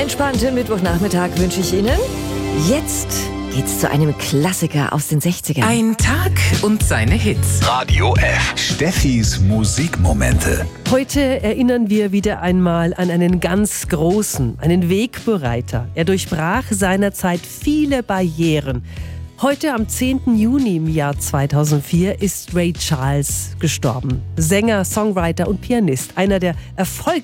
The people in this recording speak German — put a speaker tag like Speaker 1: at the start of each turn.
Speaker 1: entspannten Mittwochnachmittag wünsche ich Ihnen. Jetzt geht's zu einem Klassiker aus den 60ern.
Speaker 2: Ein Tag und seine Hits.
Speaker 3: Radio F. Steffis Musikmomente.
Speaker 4: Heute erinnern wir wieder einmal an einen ganz großen, einen Wegbereiter. Er durchbrach seinerzeit viele Barrieren. Heute am 10. Juni im Jahr 2004 ist Ray Charles gestorben. Sänger, Songwriter und Pianist. Einer der